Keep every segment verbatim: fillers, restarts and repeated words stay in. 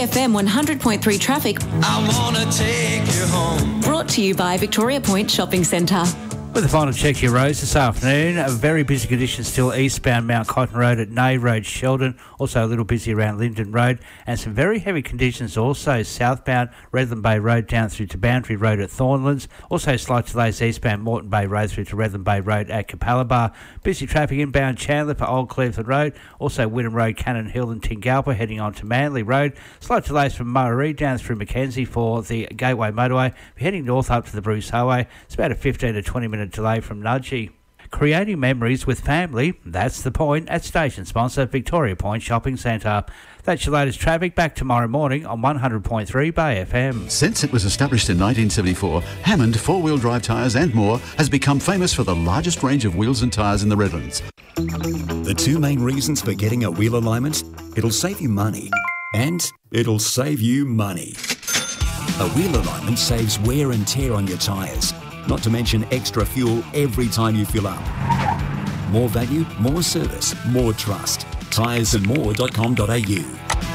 F M one hundred point three traffic. I wanna take you home. Brought to you by Victoria Point Shopping Centre. With the final check your roads this afternoon, a very busy condition still eastbound Mount Cotton Road at Nay Road, Sheldon. Also a little busy around Linden Road, and some very heavy conditions also southbound Redland Bay Road down through to Boundary Road at Thornlands. Also slight delays eastbound Moreton Bay Road through to Redland Bay Road at Capalaba. Busy traffic inbound Chandler for Old Cleveland Road. Also Wynnum Road, Cannon Hill and Tingalpa heading on to Manly Road. Slight delays from Murray down through Mackenzie for the Gateway Motorway. We're heading north up to the Bruce Highway. It's about a fifteen to twenty minute delay from Nudgee. Creating memories with family, that's the point at station sponsor Victoria Point Shopping Centre. That's your latest traffic. Back tomorrow morning on one hundred point three Bay F M. Since it was established in nineteen seventy-four, Hammond four-wheel drive tyres and more has become famous for the largest range of wheels and tyres in the Redlands. The two main reasons for getting a wheel alignment: it'll save you money and it'll save you money. A wheel alignment saves wear and tear on your tyres, not to mention extra fuel every time you fill up. More value, more service, more trust. tyres and more dot com dot a u.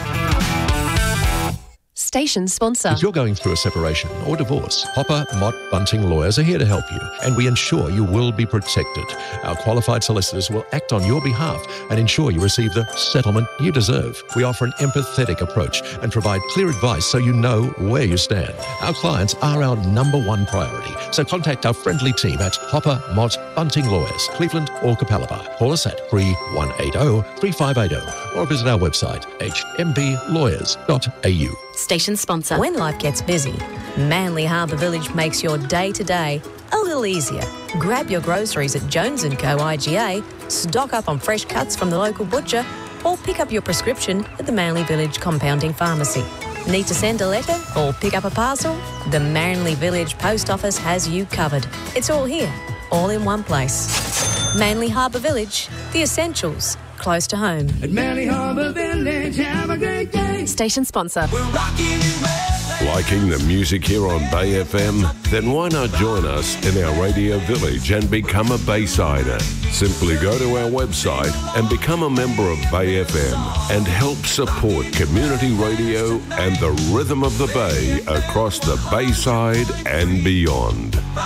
Station sponsor. If you're going through a separation or divorce, Hopper Mott Bunting Lawyers are here to help you, and we ensure you will be protected. Our qualified solicitors will act on your behalf and ensure you receive the settlement you deserve. We offer an empathetic approach and provide clear advice so you know where you stand. Our clients are our number one priority, so contact our friendly team at Hopper Mott Bunting Lawyers, Cleveland or Capalaba. Call us at three one eight zero, three five eight zero or visit our website h m b lawyers dot a u. Station sponsor. When life gets busy, Manly Harbour Village makes your day-to-day a little easier. Grab your groceries at Jones and Co I G A, stock up on fresh cuts from the local butcher, or pick up your prescription at the Manly Village Compounding Pharmacy. Need to send a letter or pick up a parcel? The Manly Village Post Office has you covered. It's all here, all in one place. Manly Harbour Village, the essentials, close to home. At Manly Harbour Village, have a great day. Station sponsor. We're rocking you. Liking the music here on Bay F M? Then why not join us in our radio village and become a Baysider? Simply go to our website and become a member of Bay F M and help support community radio and the rhythm of the Bay across the Bayside and beyond.